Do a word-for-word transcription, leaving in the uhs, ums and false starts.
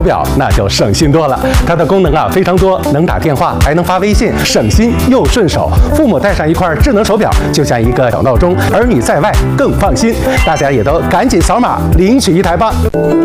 表那就省心多了。它的功能啊非常多，能打电话，还能发微信，省心又顺手。父母带上一块智能手表，就像一个小闹钟，儿女在外更放心。大家也都赶紧扫码领取一台吧。